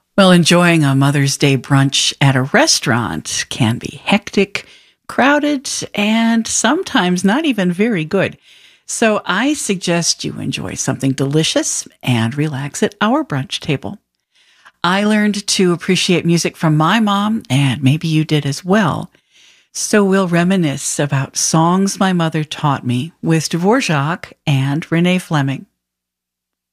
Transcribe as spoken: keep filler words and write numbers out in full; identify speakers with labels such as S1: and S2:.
S1: Well, enjoying a Mother's Day brunch at a restaurant can be hectic, crowded, and sometimes not even very good. So I suggest you enjoy something delicious and relax at our brunch table. I learned to appreciate music from my mom, and maybe you did as well. So we'll reminisce about songs my mother taught me with Dvorak and Renee Fleming.